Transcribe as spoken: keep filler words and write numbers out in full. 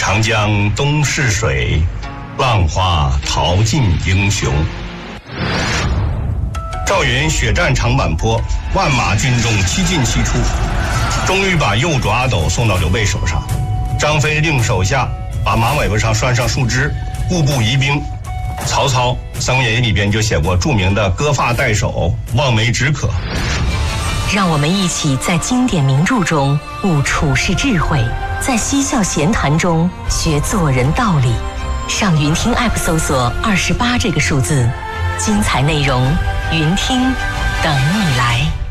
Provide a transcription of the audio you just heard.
长江东逝水，浪花淘尽英雄。赵云血战长坂坡，万马军中七进七出，终于把右主阿斗送到刘备手上。张飞令手下把马尾巴上拴上树枝，固步疑兵。曹操《三国演义》里边就写过著名的割发代首，望梅止渴。 让我们一起在经典名著中悟处世智慧，在嬉笑闲谈中学做人道理。上云听 App 搜索二十八这个数字，精彩内容云听等你来。